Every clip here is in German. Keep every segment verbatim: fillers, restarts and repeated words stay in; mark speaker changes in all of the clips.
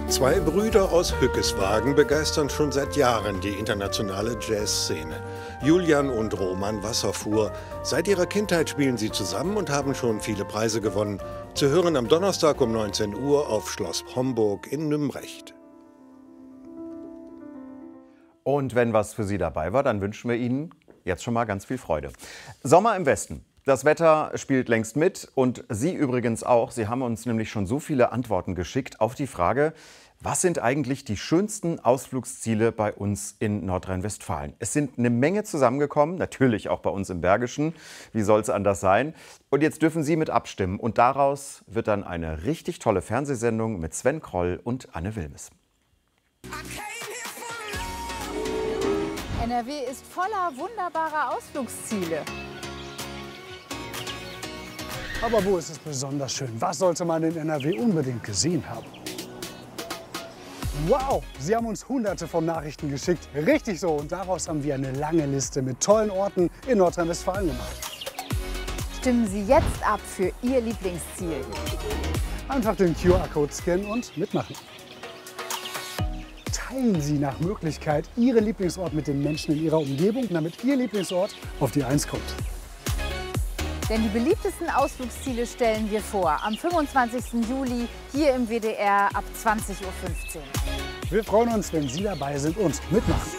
Speaker 1: Zwei Brüder aus Hückeswagen begeistern schon seit Jahren die internationale Jazzszene. Julian und Roman Wasserfuhr. Seit ihrer Kindheit spielen sie zusammen und haben schon viele Preise gewonnen. Zu hören am Donnerstag um neunzehn Uhr auf Schloss Homburg in Nümbrecht.
Speaker 2: Und wenn was für Sie dabei war, dann wünschen wir Ihnen jetzt schon mal ganz viel Freude. Sommer im Westen. Das Wetter spielt längst mit und Sie übrigens auch. Sie haben uns nämlich schon so viele Antworten geschickt auf die Frage, was sind eigentlich die schönsten Ausflugsziele bei uns in Nordrhein-Westfalen? Es sind eine Menge zusammengekommen, natürlich auch bei uns im Bergischen. Wie soll es anders sein? Und jetzt dürfen Sie mit abstimmen. Und daraus wird dann eine richtig tolle Fernsehsendung mit Sven Kroll und Anne Wilmes.
Speaker 3: N R W ist voller wunderbarer Ausflugsziele.
Speaker 4: Aber wo ist es besonders schön? Was sollte man in N R W unbedingt gesehen haben? Wow, Sie haben uns hunderte von Nachrichten geschickt. Richtig so. Und daraus haben wir eine lange Liste mit tollen Orten in Nordrhein-Westfalen gemacht.
Speaker 3: Stimmen Sie jetzt ab für Ihr Lieblingsziel.
Speaker 4: Einfach den Q R-Code scannen und mitmachen. Teilen Sie nach Möglichkeit Ihren Lieblingsort mit den Menschen in Ihrer Umgebung, damit Ihr Lieblingsort auf die Eins kommt.
Speaker 3: Denn die beliebtesten Ausflugsziele stellen wir vor. Am fünfundzwanzigsten Juli hier im W D R ab zwanzig Uhr fünfzehn.
Speaker 4: Wir freuen uns, wenn Sie dabei sind und mitmachen.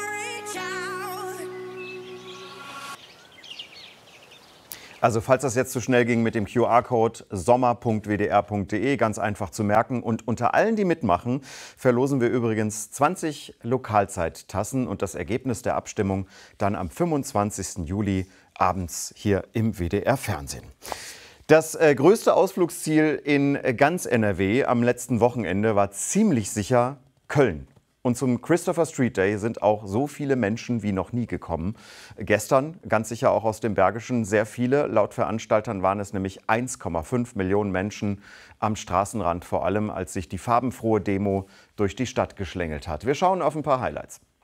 Speaker 2: Also falls das jetzt zu schnell ging mit dem Q R-Code sommer punkt w d r punkt d e, ganz einfach zu merken. Und unter allen, die mitmachen, verlosen wir übrigens zwanzig Lokalzeittassen und das Ergebnis der Abstimmung dann am fünfundzwanzigsten Juli abends hier im W D R-Fernsehen. Das äh, größte Ausflugsziel in ganz N R W am letzten Wochenende war ziemlich sicher Köln. Und zum Christopher Street Day sind auch so viele Menschen wie noch nie gekommen. Gestern ganz sicher auch aus dem Bergischen sehr viele. Laut Veranstaltern waren es nämlich eins Komma fünf Millionen Menschen am Straßenrand, vor allem als sich die farbenfrohe Demo durch die Stadt geschlängelt hat. Wir schauen auf ein paar Highlights.